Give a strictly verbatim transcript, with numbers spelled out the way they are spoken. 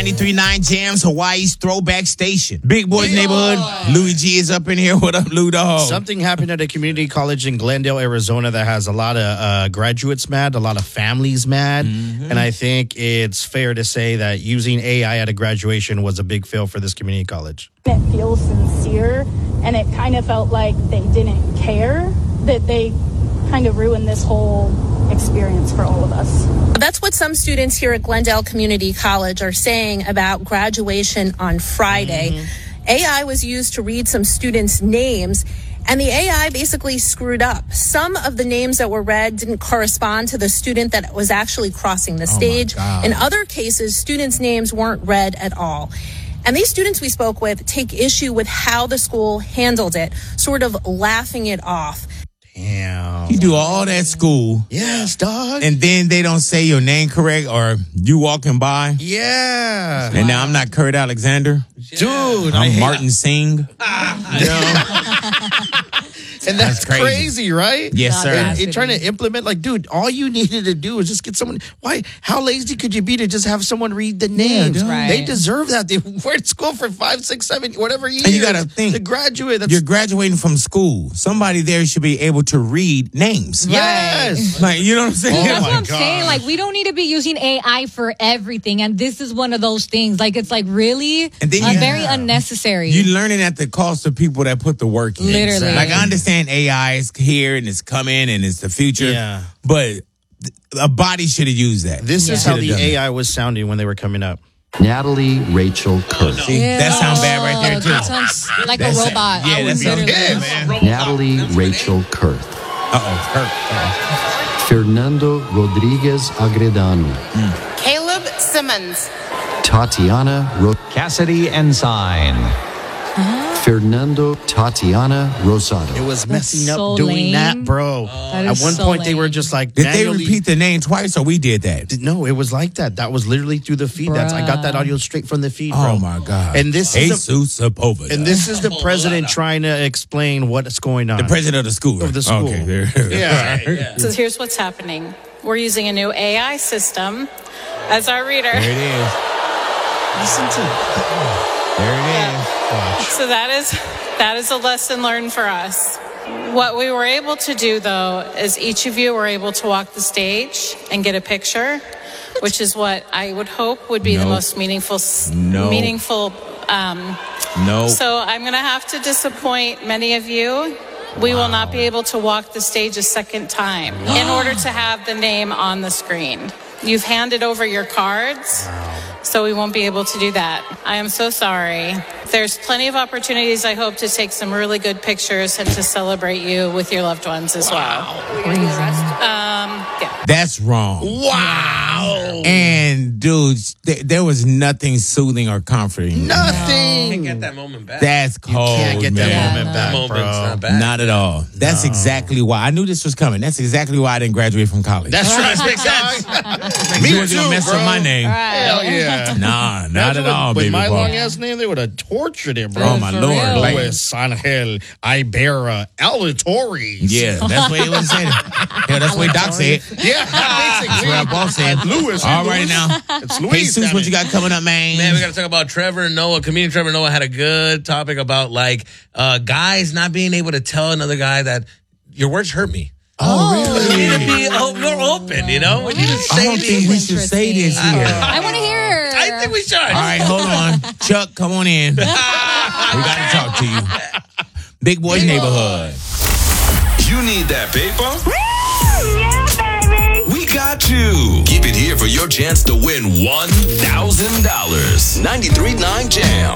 ninety-three point nine Jams, Hawaii's throwback station. Big Boys yeah. Neighborhood. Louis G is up in here. What up, Lou Dog? Something happened at a community college in Glendale, Arizona that has a lot of uh, graduates mad, a lot of families mad. Mm-hmm. And I think it's fair to say that using A I at a graduation was a big fail for this community college. It feels sincere, and it kind of felt like they didn't care, that they kind of ruined this whole experience for all of us. That's what some students here at Glendale Community College are saying about graduation on Friday. Mm-hmm. A I was used to read some students' names, and the A I basically screwed up. Some of the names that were read didn't correspond to the student that was actually crossing the stage. Oh In other cases, students' names weren't read at all. And these students we spoke with take issue with how the school handled it, sort of laughing it off. Damn. You do all that school. Yes, dog. And then they don't say your name correct, or you walking by. Yeah. And now I'm not Kurt Alexander. Yeah. Dude. I'm Martin Singh. Ah. You know? And that's, that's crazy. crazy, right? Yes, sir. And, and trying to implement, like, dude, all you needed to do is just get someone. Why? How lazy could you be to just have someone read the names? Yeah, right. They deserve that. They were at school for five, six, seven, whatever years. And you got to think. To graduate. That's, you're graduating from school. Somebody there should be able to read names. Yes. Like, you know what I'm saying? Oh, that's oh what I'm God. saying. Like, we don't need to be using A I for everything. And this is one of those things. Like, it's like really and then uh, you, very unnecessary. You're learning at the cost of people that put the work in. Literally. Like, I understand A I is here and it's coming and it's the future. Yeah. But a body should have used that. This yeah. is how the A I was sounding when they were coming up. Natalie Rachel Kurth. See, that sounds bad right there, too. That sounds like That's a robot. A, yeah, that sounds good, man. Natalie Rachel Kurth. Uh-oh, Kurth. Uh-oh. Fernando Rodriguez Agredano. Mm. Caleb Simmons. Tatiana Ro- Cassidy Ensign. Fernando Tatiana Rosado. It was messing so up doing lame. that, bro. That At one so point, lame. they were just like, Did manually- they repeat the name twice, or we did that? No, it was like that. That was literally through the feed. That's I got that audio straight from the feed, bro. Oh my God! And this is Jesus the, Sepulveda. and this is the president trying to explain what's going on. The president of the school. Of the school. Okay. Yeah. yeah. So here's what's happening. We're using a new A I system as our reader. There it is. Listen to it. There it is. Watch. So that is that is a lesson learned for us. What we were able to do, though, is each of you were able to walk the stage and get a picture, which is what I would hope would be Nope. the most meaningful. No. Meaningful. Um, No. So I'm going to have to disappoint many of you. We Wow. will not be able to walk the stage a second time in order to have the name on the screen. You've handed over your cards, so we won't be able to do that. I am so sorry. There's plenty of opportunities, I hope, to take some really good pictures and to celebrate you with your loved ones as well. Um, yeah. That's wrong. Wow. And dudes, th- there was nothing soothing or comforting. Nothing. Can't get that moment back. That's cold, You can't get that man. moment back, Moment's bro. not back. Not at all. That's No. exactly why. I knew this was coming. That's exactly why I didn't graduate from college. That's right. Makes sense. Me Me wasn't too, gonna mess bro. up my name. Hell yeah. Nah, not Imagine at all, with, baby with my boy. long ass name, they would have tortured it, bro. Oh, my For Lord. real. Like, Luis Angel Ibera Alatorres. yeah, that's what he was saying. Yeah, that's what Doc said. Yeah, That's basically. what our boss said. Louis. All Louis. right now. It's Hey, Luis. Sus, damn what it. you got coming up, man? Man, we got to talk about Trevor Noah. Comedian Trevor Noah had a good topic about like uh, guys not being able to tell another guy that your words hurt me. Oh, We need to really? be o- more open, you know? We need to I say don't think we should say this here. I want to hear. I think we should. All right, hold on. Chuck, come on in. We got to talk to you. Big Boys Neighborhood. You need that paper? Yeah, baby. We got you. Keep it here for your chance to win one thousand dollars. ninety-three point nine Jam.